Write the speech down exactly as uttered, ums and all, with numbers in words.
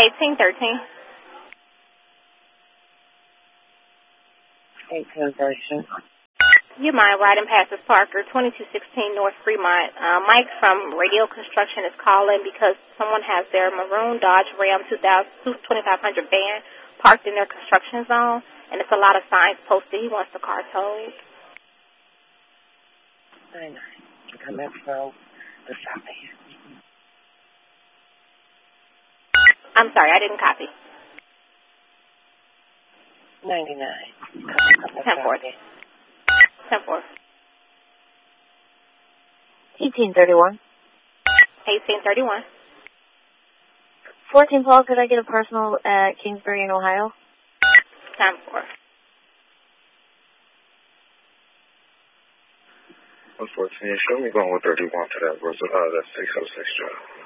eighteen thirteen. eighteen thirteen. You mind riding past this Parker, twenty-two sixteen North Fremont. Uh, Mike from Radio Construction is calling because someone has their maroon Dodge Ram twenty-five hundred van parked in their construction zone, and it's a lot of signs posted. He wants the car towed. Very nice. Coming from the southeast. I'm sorry, I didn't copy. ninety-nine. ten four. ten four. eighteen thirty-one. eighteen thirty-one. fourteen Paul, could I get a personal at Kingsbury in Ohio? ten four. one fourteen, show me going with thirty-one to that, uh, that's six oh six Drive.